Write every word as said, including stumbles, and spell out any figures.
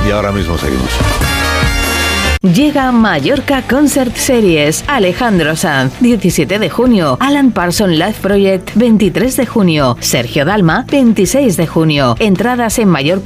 y ahora mismo seguimos. Llega Mallorca Concert Series. Alejandro Sanz, diecisiete de junio. Alan Parsons Live Project, veintitrés de junio. Sergio Dalma, veintiséis de junio. Entradas en mallorca